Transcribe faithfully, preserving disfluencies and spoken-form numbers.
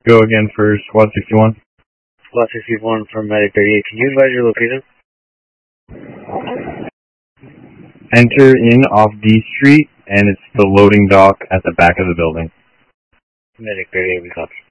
Go again for Squad sixty-one. Squad sixty-one from Medic thirty-eight. Can you advise your location? Enter in off D Street, and it's the loading dock at the back of the building. Medic thirty-eight, we copy.